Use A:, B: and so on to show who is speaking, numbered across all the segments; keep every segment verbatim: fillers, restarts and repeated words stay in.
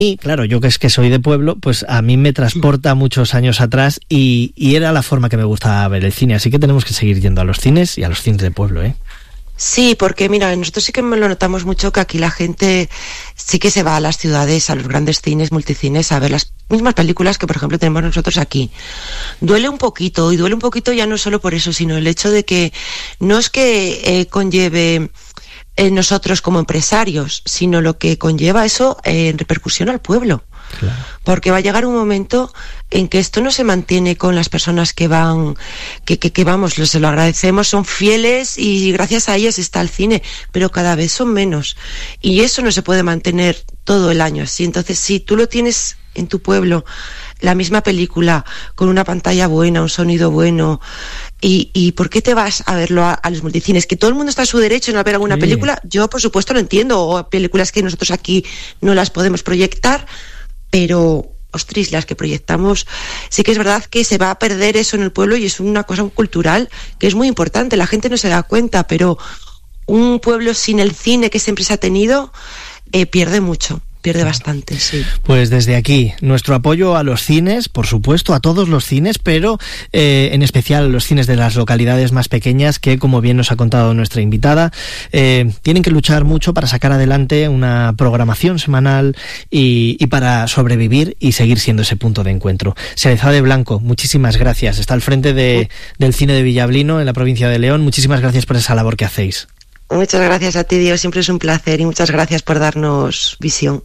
A: Y claro, yo que es que soy de pueblo, pues a mí me transporta muchos años atrás y, y era la forma que me gustaba ver el cine. Así que tenemos que seguir yendo a los cines y a los cines de pueblo, ¿eh?
B: Sí, porque mira, nosotros sí que lo notamos mucho que aquí la gente sí que se va a las ciudades, a los grandes cines, multicines, a ver las mismas películas que por ejemplo tenemos nosotros aquí. Duele un poquito, y duele un poquito ya no solo por eso, sino el hecho de que no es que eh, conlleve eh, nosotros como empresarios, sino lo que conlleva eso eh, en repercusión al pueblo. Claro. Porque va a llegar un momento en que esto no se mantiene con las personas que van, que, que, que vamos, se lo agradecemos, son fieles y gracias a ellas está el cine, pero cada vez son menos. Y eso no se puede mantener todo el año así. Entonces, si tú lo tienes en tu pueblo, la misma película, con una pantalla buena, un sonido bueno, y, y ¿por qué te vas a verlo a, a los multicines? Que todo el mundo está a su derecho en a ver alguna sí. película, yo por supuesto lo entiendo, o películas que nosotros aquí no las podemos proyectar, pero, ostras, las que proyectamos, sí que es verdad que se va a perder eso en el pueblo y es una cosa cultural que es muy importante. La gente no se da cuenta, pero un pueblo sin el cine que siempre se ha tenido eh, pierde mucho. Pierde bastante, sí.
A: Pues desde aquí, nuestro apoyo a los cines, por supuesto, a todos los cines, pero eh, en especial a los cines de las localidades más pequeñas que, como bien nos ha contado nuestra invitada, eh, tienen que luchar mucho para sacar adelante una programación semanal y, y para sobrevivir y seguir siendo ese punto de encuentro. Sherezade Blanco, muchísimas gracias. Está al frente de, del cine de Villablino, en la provincia de León. Muchísimas gracias por esa labor que hacéis.
B: Muchas gracias a ti, Diego, siempre es un placer y muchas gracias por darnos visión.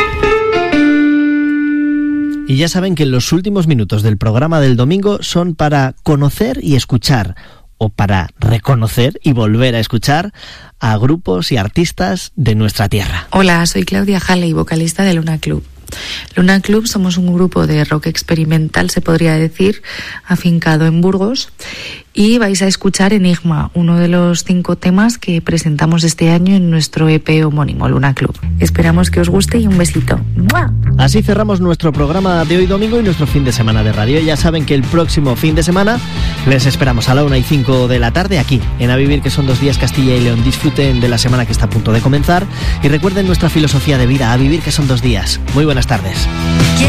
A: Y ya saben que los últimos minutos del programa del domingo son para conocer y escuchar, o para reconocer y volver a escuchar a grupos y artistas de nuestra tierra.
C: Hola, soy Claudia Halley, vocalista de Luna Club. Luna Club somos un grupo de rock experimental, se podría decir, afincado en Burgos, y vais a escuchar Enigma, uno de los cinco temas que presentamos este año en nuestro E P homónimo, Luna Club. Esperamos que os guste y un besito. ¡Mua!
A: Así cerramos nuestro programa de hoy domingo y nuestro fin de semana de radio. Ya saben que el próximo fin de semana les esperamos a la una y cinco de la tarde aquí, en A Vivir, que son dos días Castilla y León. Disfruten de la semana que está a punto de comenzar y recuerden nuestra filosofía de vida, a vivir que son dos días. Muy buenas tardes.